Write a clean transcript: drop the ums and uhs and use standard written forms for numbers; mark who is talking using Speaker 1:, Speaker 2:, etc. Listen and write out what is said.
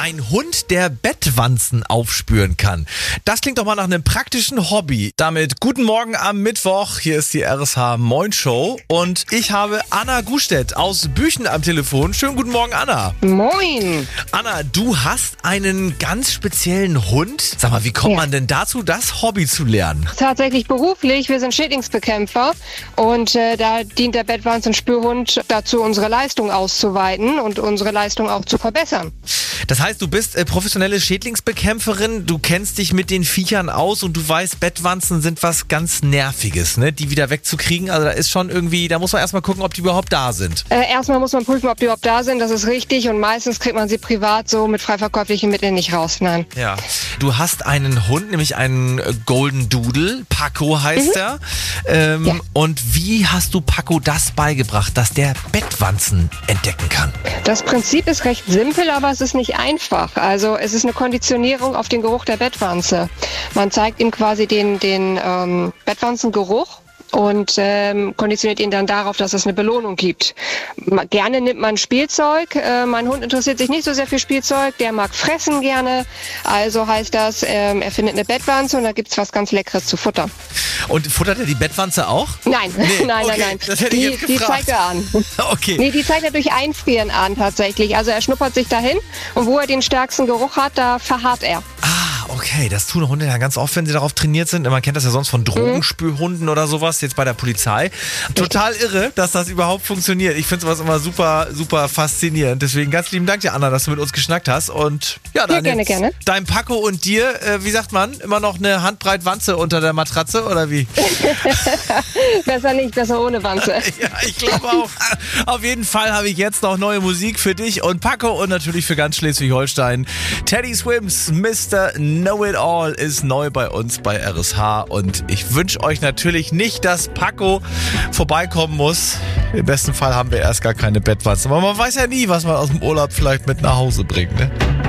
Speaker 1: Ein Hund, der Bettwanzen aufspüren kann. Das klingt doch mal nach einem praktischen Hobby. Damit guten Morgen am Mittwoch. Hier ist die RSH Moin Show und ich habe Anna Gustedt aus Büchen am Telefon. Schönen guten Morgen, Anna.
Speaker 2: Moin.
Speaker 1: Anna, du hast einen ganz speziellen Hund. Sag mal, wie kommt man denn dazu, das Hobby zu lernen?
Speaker 2: Tatsächlich beruflich. Wir sind Schädlingsbekämpfer und da dient der Bettwanzenspürhund dazu, unsere Leistung auszuweiten und unsere Leistung auch zu verbessern.
Speaker 1: Das heißt, du bist professionelle Schädlingsbekämpferin, du kennst dich mit den Viechern aus und du weißt, Bettwanzen sind was ganz Nerviges, ne? Die wieder wegzukriegen. Also da ist schon irgendwie, da muss man erstmal gucken, ob die überhaupt da sind.
Speaker 2: Erstmal muss man prüfen, ob die überhaupt da sind, das ist richtig, und meistens kriegt man sie privat so mit frei verkäuflichen Mitteln nicht raus, nein.
Speaker 1: Ja, du hast einen Hund, nämlich einen Golden Doodle, Paco heißt er. Ja. Und wie hast du Paco das beigebracht, dass der Bettwanzen entdecken kann?
Speaker 2: Das Prinzip ist recht simpel, aber es ist nicht einfach. Also es ist eine Konditionierung auf den Geruch der Bettwanze. Man zeigt ihm quasi den Bettwanzengeruch und konditioniert ihn dann darauf, dass es eine Belohnung gibt. Gerne nimmt man Spielzeug. Mein Hund interessiert sich nicht so sehr für Spielzeug. Der mag fressen gerne. Also heißt das, er findet eine Bettwanze und da gibt's was ganz Leckeres zu futtern.
Speaker 1: Und futtert er die Bettwanze auch?
Speaker 2: Nein,
Speaker 1: nee,
Speaker 2: nein.
Speaker 1: Das hätte ich jetzt gefragt.
Speaker 2: Die zeigt er an.
Speaker 1: Okay.
Speaker 2: Nee, die zeigt er durch Einfrieren an tatsächlich. Also er schnuppert sich dahin und wo er den stärksten Geruch hat, da verharrt er.
Speaker 1: Okay, das tun Hunde ja ganz oft, wenn sie darauf trainiert sind. Man kennt das ja sonst von Drogenspürhunden oder sowas, jetzt bei der Polizei. Total irre, dass das überhaupt funktioniert. Ich finde sowas immer super, super faszinierend. Deswegen ganz lieben Dank dir, Anna, dass du mit uns geschnackt hast. Und ja, dann
Speaker 2: gerne.
Speaker 1: Dein Paco und dir, wie sagt man, immer noch eine Handbreit Wanze unter der Matratze oder wie?
Speaker 2: Besser nicht, besser ohne Wanze.
Speaker 1: Ja, ich glaube auch. Auf jeden Fall habe ich jetzt noch neue Musik für dich und Paco und natürlich für ganz Schleswig-Holstein. Teddy Swims, Mr. Know-It-All ist neu bei uns bei RSH und ich wünsche euch natürlich nicht, dass Paco vorbeikommen muss. Im besten Fall haben wir erst gar keine Bettwanzen, aber man weiß ja nie, was man aus dem Urlaub vielleicht mit nach Hause bringt, ne?